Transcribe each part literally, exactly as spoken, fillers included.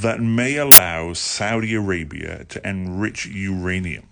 that may allow Saudi Arabia to enrich uranium.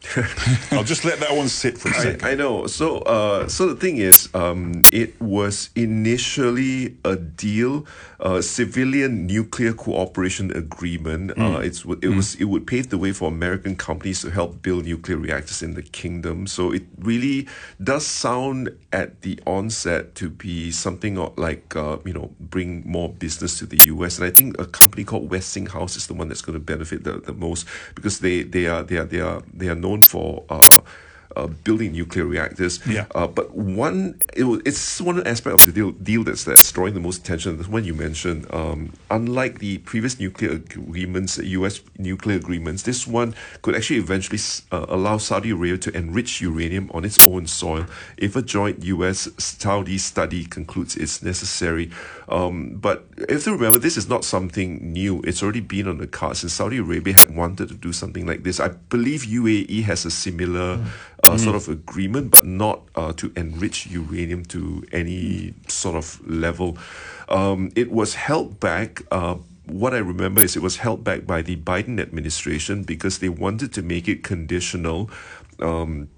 I'll just let that one sit for a second. I, I know. So, uh, so the thing is, um, it was initially a deal, uh, civilian nuclear cooperation agreement. Mm. Uh, it's it mm. was it would pave the way for American companies to help build nuclear reactors in the kingdom. So it really does sound at the onset to be something like uh, you know bring more business to the U S. And I think a company called Westinghouse is the one that's going to benefit the, the most because they they are they are they are they are known for uh, uh, building nuclear reactors. Yeah. Uh, but one, it, it's one aspect of the deal, deal that's, that's drawing the most attention. The one you mentioned. Um, unlike the previous nuclear agreements, U S nuclear agreements, this one could actually eventually uh, allow Saudi Arabia to enrich uranium on its own soil if a joint U S-Saudi study concludes it's necessary. Um, but if you remember, this is not something new. It's already been on the cards, and Saudi Arabia had wanted to do something like this. I believe U A E has a similar mm. Uh, mm. sort of agreement, but not uh, to enrich uranium to any sort of level. Um, it was held back. Uh, what I remember is it was held back by the Biden administration because they wanted to make it conditional. Um,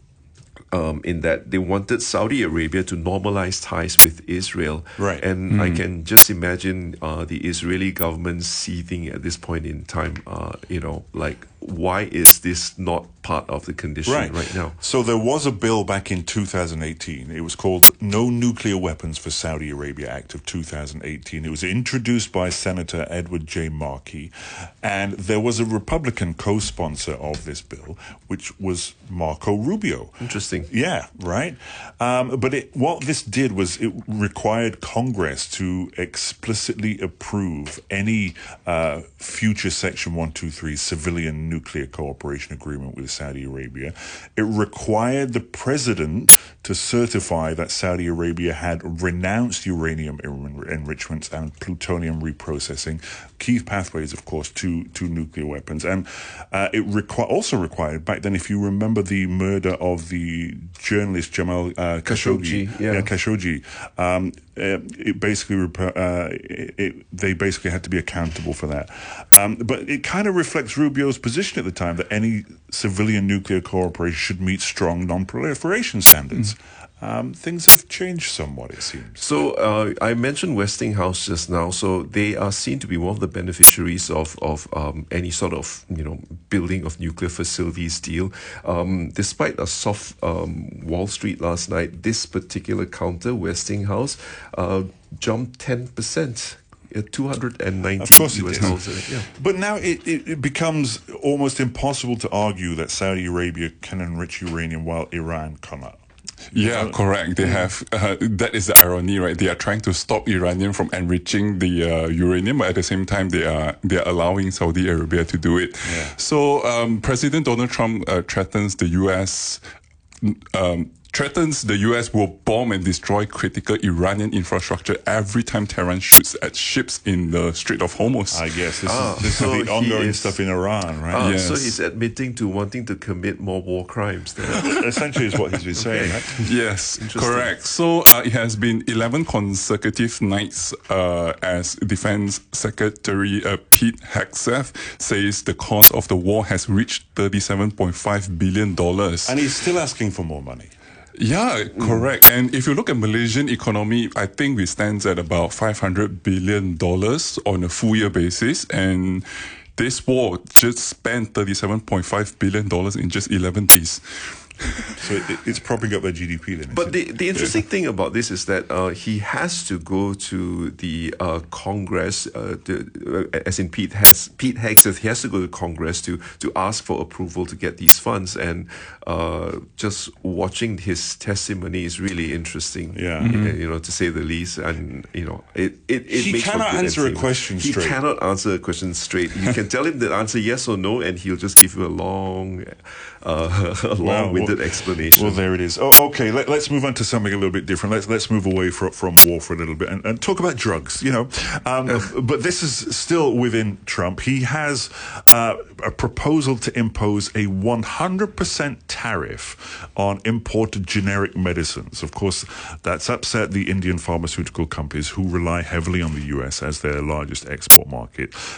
Um, in that they wanted Saudi Arabia to normalize ties with Israel. Right. And mm. I can just imagine uh, the Israeli government seething at this point in time, uh, you know, like, why is this not part of the condition right, right now? So there was a bill back in two thousand eighteen. It was called No Nuclear Weapons for Saudi Arabia Act of two thousand eighteen. It was introduced by Senator Edward J. Markey, and there was a Republican co-sponsor of this bill, which was Marco Rubio. Interesting. Yeah, right. Um, but it, what this did was it required Congress to explicitly approve any uh, future Section one twenty-three civilian nuclear cooperation agreement with Saudi Arabia. It required the president to certify that Saudi Arabia had renounced uranium enrichments and plutonium reprocessing, key pathways, of course, to, to nuclear weapons. And uh, it requ- also required, back then, if you remember the murder of the journalist Jamal uh, Khashoggi, Khashoggi, yeah. yeah, Khashoggi, um, uh, it basically, uh, it, it, they basically had to be accountable for that. Um, but it kind of reflects Rubio's position at the time that any civilian nuclear cooperation should meet strong non-proliferation standards. Mm. Um, things have changed somewhat, it seems. So uh, I mentioned Westinghouse just now. So they are seen to be one of the beneficiaries of of um, any sort of you know building of nuclear facilities deal. Um, despite a soft um, Wall Street last night, this particular counter, Westinghouse, uh, jumped ten percent. two hundred ninety of course U S dollars. Yeah. But now it, it, it becomes almost impossible to argue that Saudi Arabia can enrich uranium while Iran cannot. Yeah, uh, correct. They have, uh, that is the irony, right? They are trying to stop Iranian from enriching the uh, uranium, but at the same time, they are they are allowing Saudi Arabia to do it. Yeah. So um, President Donald Trump uh, threatens the U S Um, threatens the U S will bomb and destroy critical Iranian infrastructure every time Tehran shoots at ships in the Strait of Hormuz. I guess this ah, is, this so is the ongoing is, stuff in Iran, right? Ah, yes. So he's admitting to wanting to commit more war crimes there. Essentially is what he's been saying, right? Yes, correct. So uh, it has been eleven consecutive nights uh, as Defense Secretary uh, Pete Hegseth says the cost of the war has reached thirty-seven point five billion dollars. And he's still asking for more money. Yeah, correct. Mm. And if you look at Malaysian economy, I think we stands at about five hundred billion dollars on a full year basis. And this war just spent thirty-seven point five billion dollars in just eleven days. So it, it's propping up their G D P then. But the, the interesting yeah. thing about this is that uh, he has to go to the uh, Congress, uh, to, uh, as in Pete has Pete Hegseth, he has to go to Congress to to ask for approval to get these funds. And uh, just watching his testimony is really interesting. Yeah, mm-hmm. you know, to say the least. And you know, it it, it he makes cannot answer a question he straight. He cannot answer a question straight. You can tell him the answer yes or no, and he'll just give you a long, uh, a long-winded well, explanation. Well, there it is. Oh, okay, let, let's move on to something a little bit different. Let's let's move away from from war for a little bit and, and talk about drugs. You know, um, but this is still within Trump. He has uh, a proposal to impose a one hundred percent tariff on imported generic medicines. Of course, that's upset the Indian pharmaceutical companies who rely heavily on the U S as their largest export market.